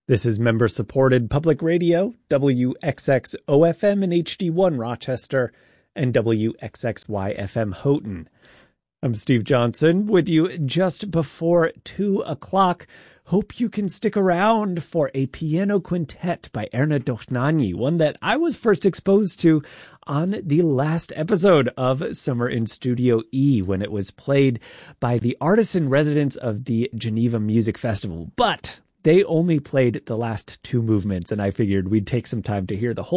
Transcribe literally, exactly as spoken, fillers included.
This is member-supported public radio, W X X O F M and H D one Rochester, and W X X Y F M Houghton. I'm Steve Johnson with you just before two o'clock. Hope you can stick around for a piano quintet by Erna Dochnani, one that I was first exposed to on the last episode of Summer in Studio E when it was played by the artists in residence of the Geneva Music Festival. But they only played the last two movements, and I figured we'd take some time to hear the whole